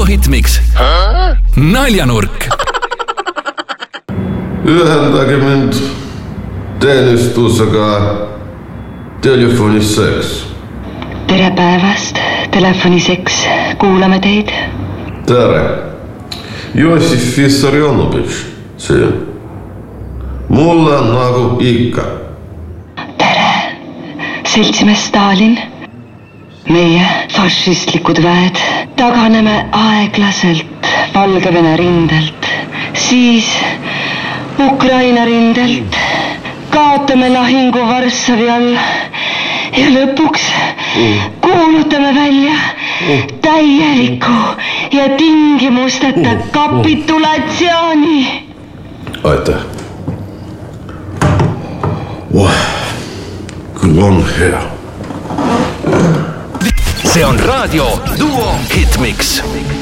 Duo Hitmix. Naljanurk. Ühendage mind teenistusega telefoniseks. Tere päevast, telefoniseks. Kuulame teid. Tere. Jossif Vissarionovitš siin. Mulle nagu ikka. Tere, seltsimees Stalin. Meie fašistlikud väed taganeme aeglaselt Valgevene rindelt, siis Ukraina rindelt, kaotame lahingu Varssavi all ja lõpuks kuulutame välja täieliku ja tingimusteta kapitulatsiooni. Aitäh. Küll on hea. See on raadio Duo Hitmix.